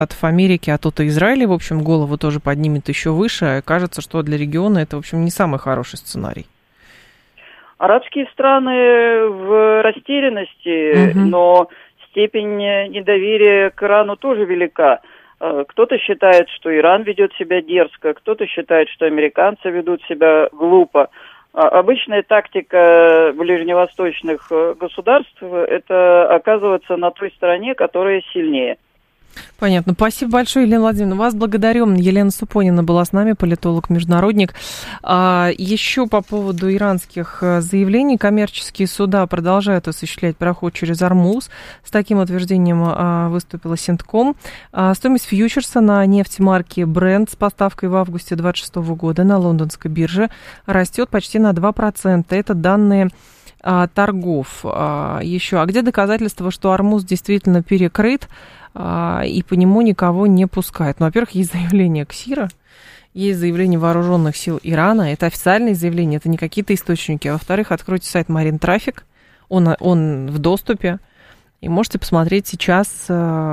Америки, а то-то Израиль, в общем, голову тоже поднимет еще выше. Кажется, что для региона это, в общем, не самый хороший сценарий. Арабские страны в растерянности, но степень недоверия к Ирану тоже велика. Кто-то считает, что Иран ведет себя дерзко, кто-то считает, что американцы ведут себя глупо. Обычная тактика ближневосточных государств – это оказываться на той стороне, которая сильнее. Понятно. Спасибо большое, Елена Владимировна. Вас благодарю. Елена Супонина была с нами, политолог-международник. Еще по поводу иранских заявлений. Коммерческие суда продолжают осуществлять проход через Ормуз. С таким утверждением выступила Синтком. Стоимость фьючерса на нефть марки Brent с поставкой в августе 2026 года на лондонской бирже растет почти на 2%. Это данные торгов. Еще. А где доказательства, что Ормуз действительно перекрыт и по нему никого не пускают? Ну, во-первых, есть заявление КСИРа, есть заявление вооруженных сил Ирана, это официальные заявления, это не какие-то источники. А во-вторых, откройте сайт Marine Traffic, он в доступе, и можете посмотреть сейчас,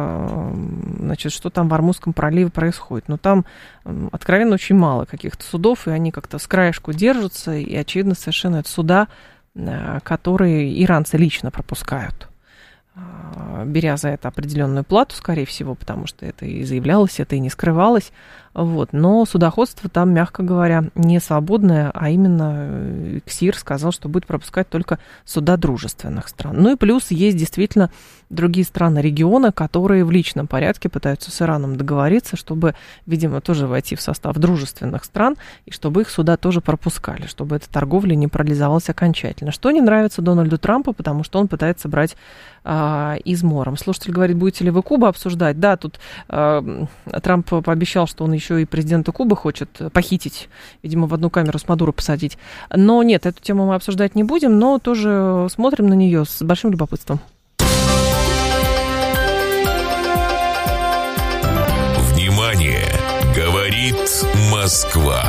значит, что там в Ормузском проливе происходит. Но там откровенно очень мало каких-то судов, и они как-то с краешку держатся, и, очевидно, совершенно это суда, которые иранцы лично пропускают, беря за это определенную плату, скорее всего, потому что это и заявлялось, это и не скрывалось. Вот. Но судоходство там, мягко говоря, не свободное, а именно КСИР сказал, что будет пропускать только суда дружественных стран. Ну и плюс есть действительно другие страны региона, которые в личном порядке пытаются с Ираном договориться, чтобы, видимо, тоже войти в состав дружественных стран, и чтобы их суда тоже пропускали, чтобы эта торговля не парализовалась окончательно. Что не нравится Дональду Трампу, потому что он пытается брать измором. Слушатель говорит, будете ли вы Кубу обсуждать? Да, тут Трамп пообещал, что он еще и президента Кубы хочет похитить, видимо, в одну камеру с Мадуро посадить. Но нет, эту тему мы обсуждать не будем, но тоже смотрим на нее с большим любопытством. Внимание! Говорит Москва.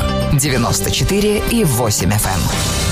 94,8 FM.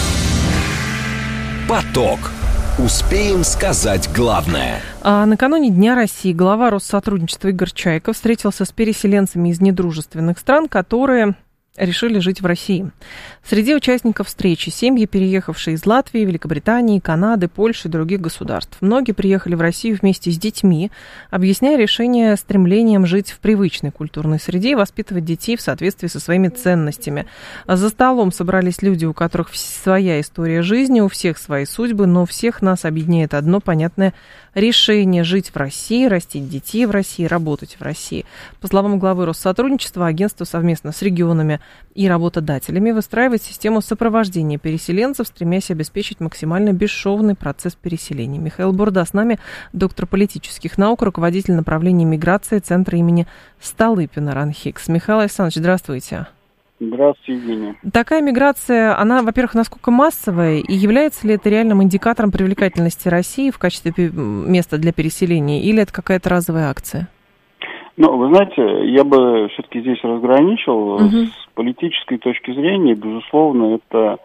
Поток. Успеем сказать главное. Накануне Дня России глава Россотрудничества Игорь Чайков встретился с переселенцами из недружественных стран, которые решили жить в России. Среди участников встречи семьи, переехавшие из Латвии, Великобритании, Канады, Польши и других государств. Многие приехали в Россию вместе с детьми, объясняя решение стремлением жить в привычной культурной среде и воспитывать детей в соответствии со своими ценностями. За столом собрались люди, у которых своя история жизни, у всех свои судьбы, но всех нас объединяет одно понятное решение: жить в России, растить детей в России, работать в России. По словам главы Россотрудничества, агентство совместно с регионами и работодателями выстраивает систему сопровождения переселенцев, стремясь обеспечить максимально бесшовный процесс переселения. Михаил Бурда с нами, доктор политических наук, руководитель направления миграции Центра имени Столыпина РАНХИКС. Михаил Александрович, здравствуйте. Здравствуйте, Евгения. Такая миграция, она, во-первых, насколько массовая, и является ли это реальным индикатором привлекательности России в качестве места для переселения, или это какая-то разовая акция? Ну, вы знаете, я бы все-таки здесь разграничил. С политической точки зрения, безусловно, это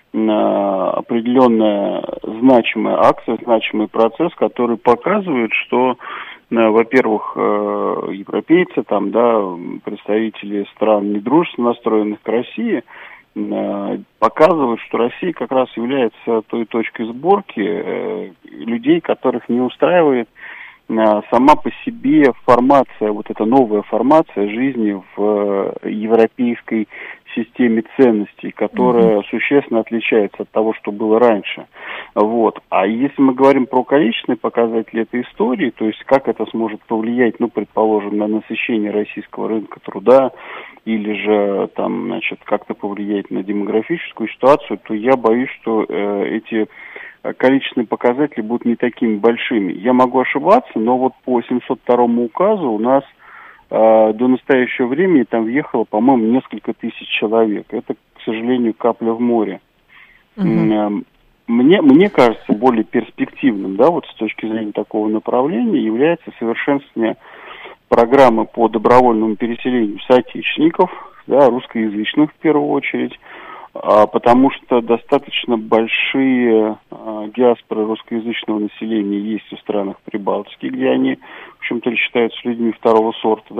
определенная значимая акция, значимый процесс, который показывает, что, во-первых, европейцы, там, да, представители стран недружественно настроенных к России, показывают, что Россия как раз является той точкой сборки людей, которых не устраивает сама по себе формация, вот эта новая формация жизни в европейской системе ценностей, которая существенно отличается от того, что было раньше. Вот. А если мы говорим про количественные показатели этой истории, то есть как это сможет повлиять, ну, предположим, на насыщение российского рынка труда, или же там, значит, как-то повлиять на демографическую ситуацию, то я боюсь, что эти количественные показатели будут не такими большими. Я могу ошибаться, но вот по 702 указу у нас до настоящего времени там въехало, по-моему, несколько тысяч человек. Это, к сожалению, капля в море. Мне кажется, более перспективным, да, вот с точки зрения такого направления, является совершенствование программы по добровольному переселению соотечественников, да, русскоязычных в первую очередь, потому что достаточно большие диаспоры русскоязычного населения есть в странах Прибалтики, где они, в общем-то, считаются людьми второго сорта,